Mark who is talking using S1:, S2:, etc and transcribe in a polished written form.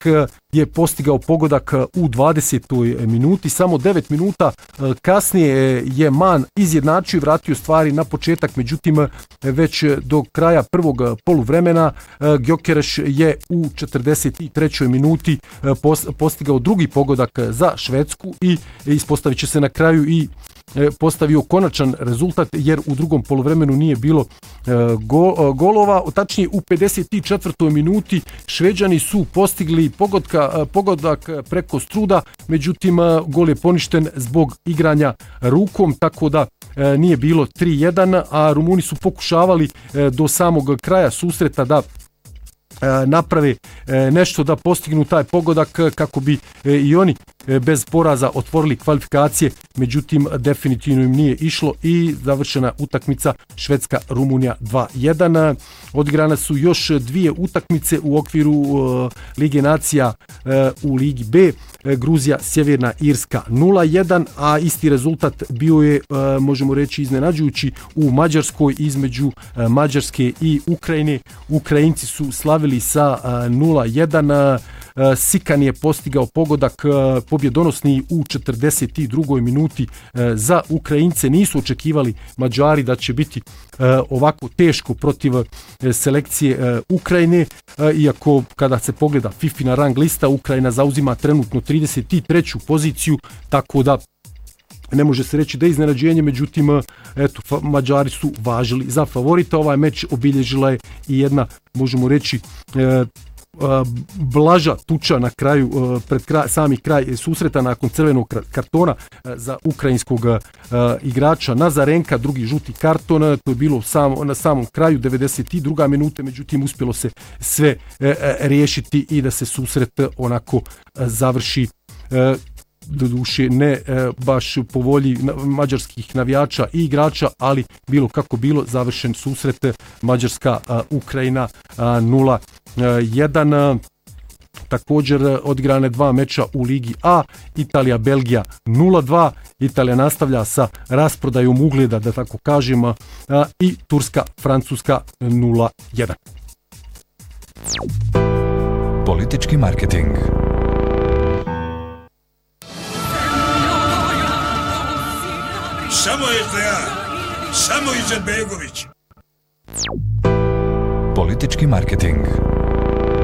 S1: je postigao pogodak u 20. minuti. Samo 9 minuta kasnije je Man izjednačio i vratio stvari na početak, međutim već do kraja prvog poluvremena Gyökeres je u 43. minuti postigao drugi pogodak za Švedsku i ispostavit će se na kraju i postavio konačan rezultat, jer u drugom poluvremenu nije bilo golova. Tačnije u 54. minuti Šveđani su postigli pogodak preko Struda, međutim gol je poništen zbog igranja rukom, tako da nije bilo 3-1, a Rumuni su pokušavali do samog kraja susreta da naprave nešto, da postignu taj pogodak kako bi i oni bez poraza otvorili kvalifikacije, međutim definitivno im nije išlo i završena utakmica Švedska-Rumunija 2-1. Odigrane su još dvije utakmice u okviru Lige nacija u Ligi B. Gruzija, Sjeverna Irska 0-1, a isti rezultat bio je, možemo reći, iznenađujući u Mađarskoj između Mađarske i Ukrajine. Ukrajinci su slavili sa 0-1. Sikan je postigao pogodak pobjedonosni u 42. minuti za Ukrajince. Nisu očekivali Mađari da će biti ovako teško protiv selekcije Ukrajine, iako kada se pogleda FIFIna rang lista, Ukrajina zauzima trenutno 33. poziciju, tako da ne može se reći da je iznenađenje, međutim eto, Mađari su važili za favorita. Ovaj meč obilježila je i jedna, možemo reći, blaža tuča na kraju, pred sami kraj susreta nakon crvenog kartona za ukrajinskog igrača Nazarenka, drugi žuti karton, to je bilo na samom kraju 92. minute, međutim uspjelo se sve riješiti i da se susret onako završi, doduše ne baš po volji mađarskih navijača i igrača, ali bilo kako bilo, završen susret Mađarska-Ukrajina 0-1. Također odigrane dva meča u Ligi A, Italija-Belgija 0-2, Italija nastavlja sa rasprodajom ugleda, da tako kažem, i Turska-Francuska 0-1.
S2: Politički marketing.
S3: Samo SDA, samo Izetbegović.
S2: Politički marketing.